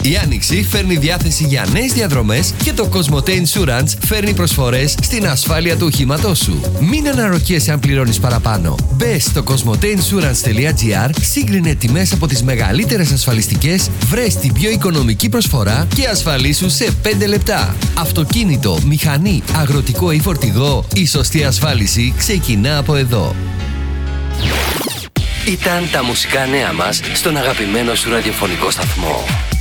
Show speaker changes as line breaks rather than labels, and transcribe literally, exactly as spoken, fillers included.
Η Άνοιξη φέρνει διάθεση για νέες διαδρομές και το Cosmote Insurance φέρνει προσφορές στην ασφάλεια του οχήματός σου. Μην αναρωτιέσαι αν πληρώνεις παραπάνω. Μπες στο κοσμοτέινσουρανς τελεία τζι άρ, σύγκρινε τιμές από τις μεγαλύτερες ασφαλιστικές, βρες την πιο οικονομική προσφορά και ασφαλίσου σε πέντε λεπτά. Αυτοκίνητο, μηχανή, αγροτικό ή φορτηγό, η σωστή ασφάλιση ξεκινά από εδώ.
Ήταν τα μουσικά νέα μας στον αγαπημένο σου ραδιοφωνικό σταθμό.